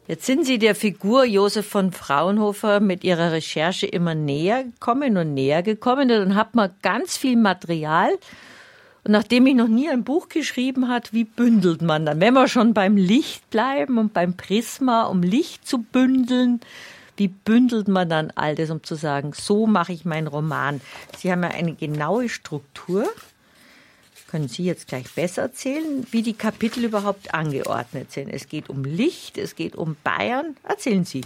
Jetzt sind Sie der Figur Josef von Fraunhofer mit Ihrer Recherche immer näher gekommen und dann hat man ganz viel Material. Und nachdem ich noch nie ein Buch geschrieben habe, wie bündelt man dann? Wenn wir schon beim Licht bleiben und beim Prisma, um Licht zu bündeln, wie bündelt man dann all das, um zu sagen, so mache ich meinen Roman? Sie haben ja eine genaue Struktur. Können Sie jetzt gleich besser erzählen, wie die Kapitel überhaupt angeordnet sind? Es geht um Licht, es geht um Bayern. Erzählen Sie.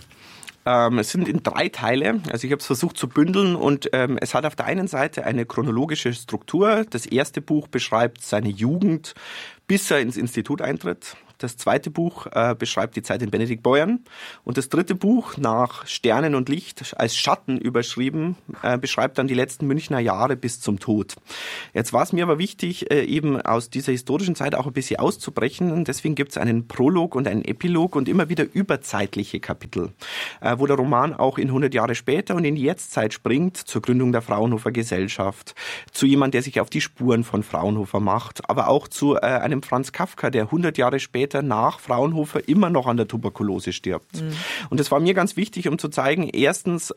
Es sind in 3 Teile. Also ich habe es versucht zu bündeln und es hat auf der einen Seite eine chronologische Struktur. Das erste Buch beschreibt seine Jugend, bis er ins Institut eintritt. Das zweite Buch beschreibt die Zeit in Benediktbeuern. Und das dritte Buch, nach Sternen und Licht, als Schatten überschrieben, beschreibt dann die letzten Münchner Jahre bis zum Tod. Jetzt war es mir aber wichtig, eben aus dieser historischen Zeit auch ein bisschen auszubrechen. Und deswegen gibt es einen Prolog und einen Epilog und immer wieder überzeitliche Kapitel, wo der Roman auch in 100 Jahre später und in die Jetztzeit springt, zur Gründung der Fraunhofer Gesellschaft, zu jemand, der sich auf die Spuren von Fraunhofer macht, aber auch zu einem Franz Kafka, der 100 Jahre später nach Fraunhofer immer noch an der Tuberkulose stirbt. Mhm. Und das war mir ganz wichtig, um zu zeigen, erstens,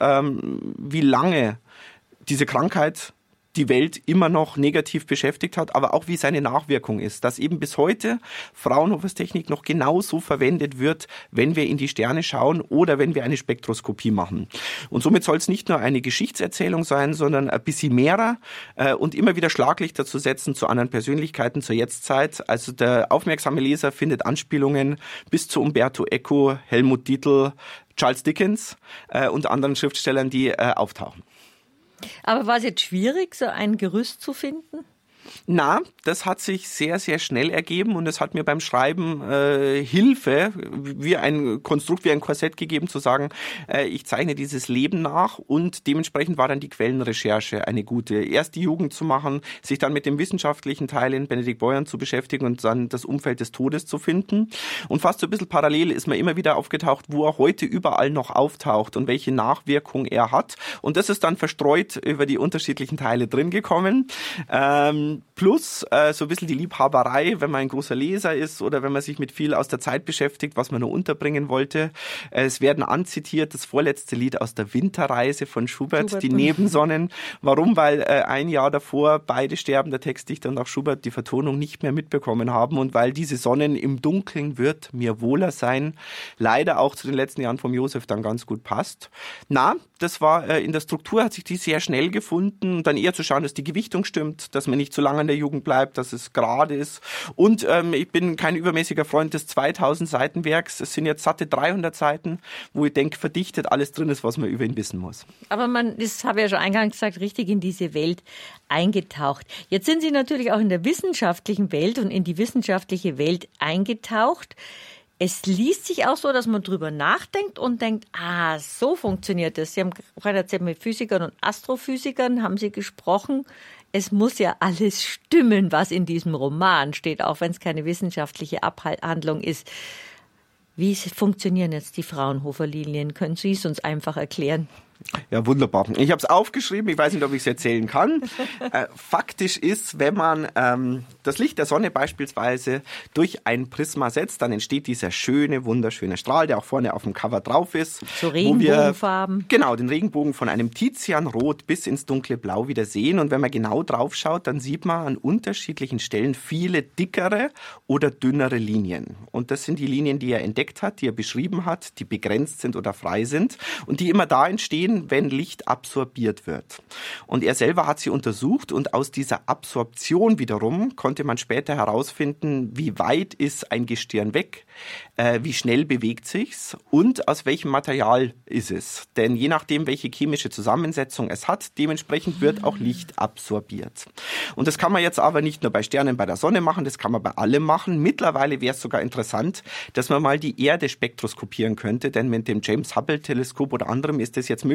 wie lange diese Krankheit die Welt immer noch negativ beschäftigt hat, aber auch wie seine Nachwirkung ist, dass eben bis heute Fraunhofers Technik noch genauso verwendet wird, wenn wir in die Sterne schauen oder wenn wir eine Spektroskopie machen. Und somit soll es nicht nur eine Geschichtserzählung sein, sondern ein bisschen mehrer und immer wieder Schlaglichter zu setzen zu anderen Persönlichkeiten zur Jetztzeit. Also der aufmerksame Leser findet Anspielungen bis zu Umberto Eco, Helmut Dietl, Charles Dickens und anderen Schriftstellern, die auftauchen. Aber war es jetzt schwierig, so ein Gerüst zu finden? Na, das hat sich sehr, sehr schnell ergeben und es hat mir beim Schreiben Hilfe, wie ein Konstrukt, wie ein Korsett gegeben, zu sagen, ich zeichne dieses Leben nach und dementsprechend war dann die Quellenrecherche eine gute. Erst die Jugend zu machen, sich dann mit dem wissenschaftlichen Teil in Benediktbeuern zu beschäftigen und dann das Umfeld des Todes zu finden. Und fast so ein bisschen parallel ist man immer wieder aufgetaucht, wo er heute überall noch auftaucht und welche Nachwirkung er hat. Und das ist dann verstreut über die unterschiedlichen Teile drin gekommen. Plus so ein bisschen die Liebhaberei, wenn man ein großer Leser ist oder wenn man sich mit viel aus der Zeit beschäftigt, was man nur unterbringen wollte. Es werden anzitiert das vorletzte Lied aus der Winterreise von Schubert, die Nebensonnen. Warum? Weil ein Jahr davor beide sterben, der Textdichter und auch Schubert, die Vertonung nicht mehr mitbekommen haben und weil diese Sonnen im Dunkeln wird mir wohler sein, leider auch zu den letzten Jahren vom Josef dann ganz gut passt. Na, das war in der Struktur, hat sich die sehr schnell gefunden, dann eher zu schauen, dass die Gewichtung stimmt, dass man nicht zu lange in der Jugend bleibt, dass es gerade ist. Und ich bin kein übermäßiger Freund des 2000 Seiten Werks. Es sind jetzt satte 300 Seiten, wo ich denke, verdichtet alles drin ist, was man über ihn wissen muss. Aber man ist, habe ich ja schon eingangs gesagt, richtig in diese Welt eingetaucht. Jetzt sind Sie natürlich auch in der wissenschaftlichen Welt und in die wissenschaftliche Welt eingetaucht. Es liest sich auch so, dass man drüber nachdenkt und denkt, so funktioniert das. Sie haben gerade erzählt, mit Physikern und Astrophysikern haben Sie gesprochen. Es muss ja alles stimmen, was in diesem Roman steht, auch wenn es keine wissenschaftliche Abhandlung ist. Wie funktionieren jetzt die Fraunhofer-Linien? Können Sie es uns einfach erklären? Ja, wunderbar. Ich habe es aufgeschrieben, ich weiß nicht, ob ich es erzählen kann. Faktisch ist, wenn man das Licht der Sonne beispielsweise durch ein Prisma setzt, dann entsteht dieser schöne, wunderschöne Strahl, der auch vorne auf dem Cover drauf ist. So Regenbogenfarben. Genau, den Regenbogen von einem Tizianrot bis ins dunkle Blau wieder sehen. Und wenn man genau drauf schaut, dann sieht man an unterschiedlichen Stellen viele dickere oder dünnere Linien. Und das sind die Linien, die er entdeckt hat, die er beschrieben hat, die begrenzt sind oder frei sind und die immer da entstehen, wenn Licht absorbiert wird. Und er selber hat sie untersucht und aus dieser Absorption wiederum konnte man später herausfinden, wie weit ist ein Gestirn weg, wie schnell bewegt sich's und aus welchem Material ist es. Denn je nachdem, welche chemische Zusammensetzung es hat, dementsprechend wird auch Licht absorbiert. Und das kann man jetzt aber nicht nur bei Sternen, bei der Sonne machen, das kann man bei allem machen. Mittlerweile wäre es sogar interessant, dass man mal die Erde spektroskopieren könnte, denn mit dem James Hubble Teleskop oder anderem ist das jetzt möglich.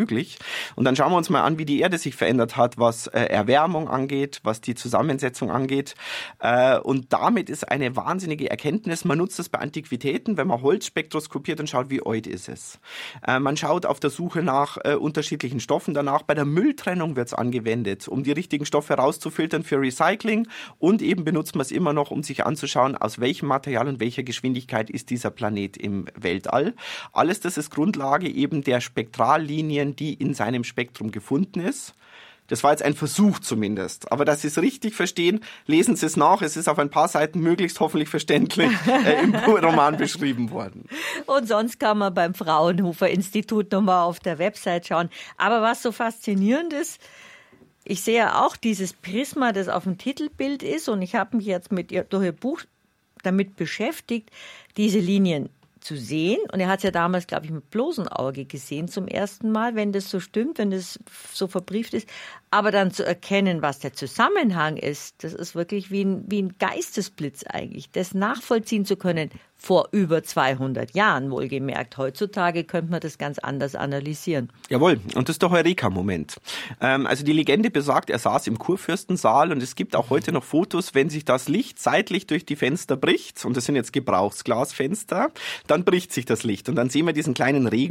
möglich. Und dann schauen wir uns mal an, wie die Erde sich verändert hat, was Erwärmung angeht, was die Zusammensetzung angeht. Und damit ist eine wahnsinnige Erkenntnis. Man nutzt das bei Antiquitäten, wenn man Holz spektroskopiert und schaut, wie alt ist es. Man schaut auf der Suche nach unterschiedlichen Stoffen danach. Bei der Mülltrennung wird es angewendet, um die richtigen Stoffe rauszufiltern für Recycling. Und eben benutzt man es immer noch, um sich anzuschauen, aus welchem Material und welcher Geschwindigkeit ist dieser Planet im Weltall. Alles das ist Grundlage eben der Spektrallinien, die in seinem Spektrum gefunden ist. Das war jetzt ein Versuch zumindest. Aber dass Sie es richtig verstehen, lesen Sie es nach. Es ist auf ein paar Seiten möglichst hoffentlich verständlich im Roman beschrieben worden. Und sonst kann man beim Fraunhofer-Institut nochmal auf der Website schauen. Aber was so faszinierend ist, ich sehe auch dieses Prisma, das auf dem Titelbild ist. Und ich habe mich jetzt durch Ihr Buch damit beschäftigt, diese Linien zu sehen. Und er hat es ja damals, glaube ich, mit bloßem Auge gesehen zum ersten Mal, wenn das so stimmt, wenn das so verbrieft ist. Aber dann zu erkennen, was der Zusammenhang ist, das ist wirklich wie ein Geistesblitz eigentlich. Das nachvollziehen zu können, vor über 200 Jahren wohlgemerkt. Heutzutage könnte man das ganz anders analysieren. Jawohl, und das ist der Heureka-Moment. Also die Legende besagt, er saß im Kurfürstensaal und es gibt auch heute noch Fotos, wenn sich das Licht seitlich durch die Fenster bricht, und das sind jetzt Gebrauchsglasfenster, dann bricht sich das Licht und dann sehen wir diesen kleinen Regen